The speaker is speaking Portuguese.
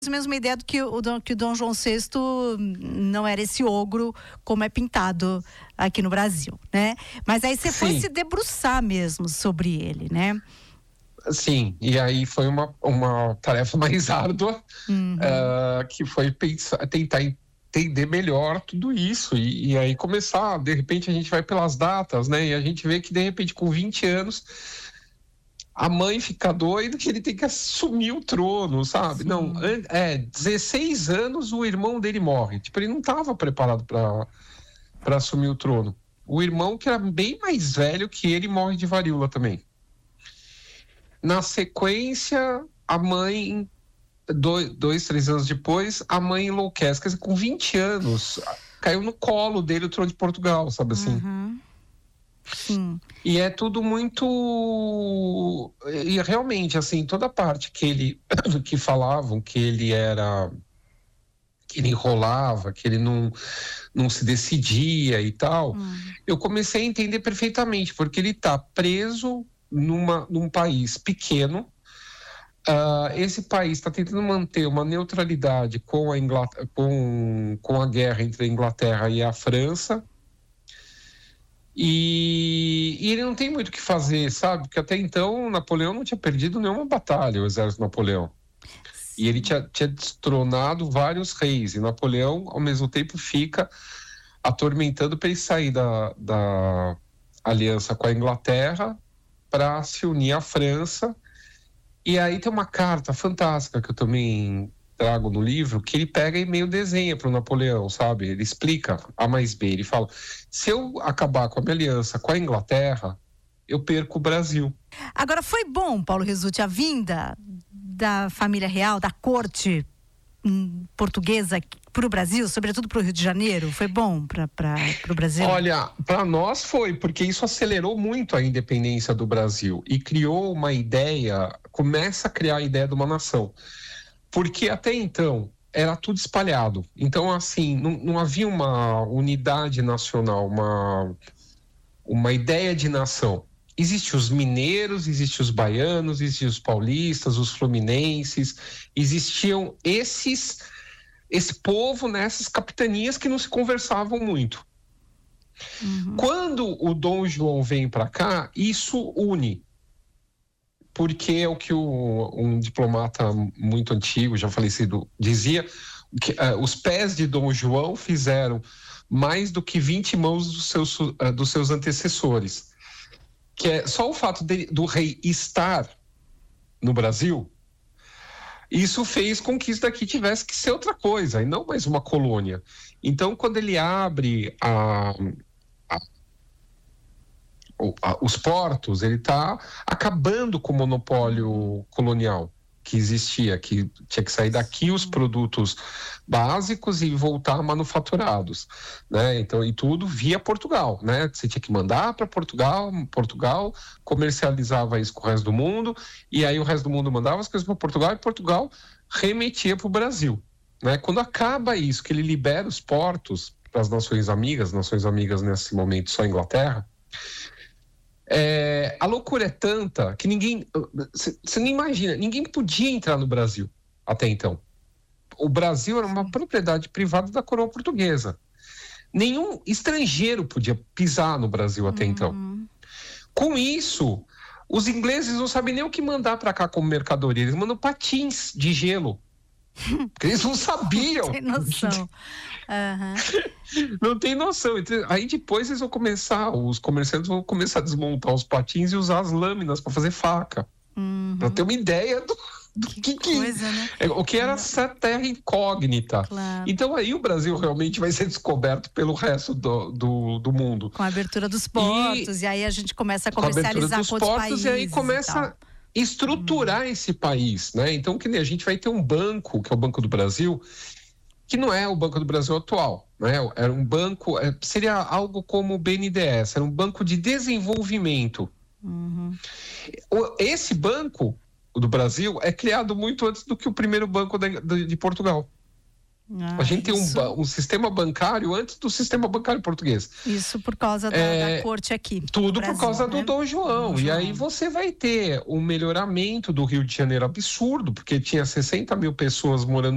mesma ideia do que que o Dom João VI não era esse ogro como é pintado aqui no Brasil, né? Mas aí você foi se debruçar mesmo sobre ele, né? Sim, e aí foi uma tarefa mais árdua, que foi tentar entender melhor tudo isso, e aí começar, de repente a gente vai pelas datas, né? E a gente vê que de repente com 20 anos a mãe fica doida que ele tem que assumir o trono, sabe? Sim. Não, 16 anos o irmão dele morre. Tipo, ele não estava preparado para assumir o trono. O irmão, que era bem mais velho que ele, morre de varíola também. Na sequência, a mãe, 3 anos depois, a mãe enlouquece. Quer dizer, com 20 anos, caiu no colo dele o trono de Portugal, sabe assim? Sim. E é tudo muito... E realmente, assim, toda a parte que falavam que ele era... que ele enrolava, que ele não se decidia e tal, eu comecei a entender perfeitamente, porque ele está preso num país pequeno. Esse país está tentando manter uma neutralidade com a guerra entre a Inglaterra e a França, e ele não tem muito o que fazer, sabe? Porque até então Napoleão não tinha perdido nenhuma batalha, o exército de Napoleão. E ele tinha destronado vários reis, e Napoleão, ao mesmo tempo, fica atormentando para ele sair da aliança com a Inglaterra para se unir à França. E aí tem uma carta fantástica que eu também trago no livro, que ele pega e meio desenha para o Napoleão, sabe? Ele explica A mais B, ele fala: se eu acabar com a minha aliança com a Inglaterra, eu perco o Brasil. Agora, foi bom, Paulo Rizzuti, a vinda da família real, da corte portuguesa para o Brasil, sobretudo para o Rio de Janeiro? Foi bom para o Brasil? Olha, para nós foi, porque isso acelerou muito a independência do Brasil e criou uma ideia, começa a criar a ideia de uma nação. Porque até então era tudo espalhado. Então, assim, não havia uma unidade nacional, uma ideia de nação. Existem os mineiros, existem os baianos, existiam os paulistas, os fluminenses, existiam esse povo nessas capitanias que não se conversavam muito. Quando o Dom João vem para cá, isso une. Porque é o que um diplomata muito antigo, já falecido, dizia, que os pés de Dom João fizeram mais do que 20 mãos dos seus antecessores. Que é só o fato do rei estar no Brasil, isso fez com que isso daqui tivesse que ser outra coisa, e não mais uma colônia. Então, quando ele abre os portos, ele está acabando com o monopólio colonial que existia, que tinha que sair daqui os produtos básicos e voltar manufaturados, né? Então, e tudo via Portugal, né? Você tinha que mandar para Portugal comercializava isso com o resto do mundo, e aí o resto do mundo mandava as coisas para Portugal, e Portugal remetia para o Brasil, né? Quando acaba isso, que ele libera os portos para as nações amigas nesse momento só a Inglaterra, a loucura é tanta que você nem imagina, ninguém podia entrar no Brasil até então. O Brasil era uma propriedade privada da coroa portuguesa. Nenhum estrangeiro podia pisar no Brasil até então. Com isso, os ingleses não sabem nem o que mandar para cá como mercadoria, eles mandam patins de gelo. Porque eles não sabiam. Não tem noção. Não tem noção. Aí depois eles vão os comerciantes vão começar a desmontar os patins e usar as lâminas para fazer faca. Para ter uma ideia do que coisa, né? O que era essa terra incógnita. Claro. Então aí o Brasil realmente vai ser descoberto pelo resto do mundo. Com a abertura dos portos, e aí a gente começa a comercializar com outros países. E aí começa estruturar esse país, né? Então, que nem a gente vai ter um banco, que é o Banco do Brasil, que não é o Banco do Brasil atual, né? Era um banco, seria algo como o BNDES, era um banco de desenvolvimento. Esse banco do Brasil é criado muito antes do que o primeiro banco de Portugal. A gente tem um sistema bancário antes do sistema bancário português. Isso por causa da corte aqui. Tudo Brasil, por causa né? do Dom João. E aí você vai ter um melhoramento do Rio de Janeiro absurdo, porque tinha 60 mil pessoas morando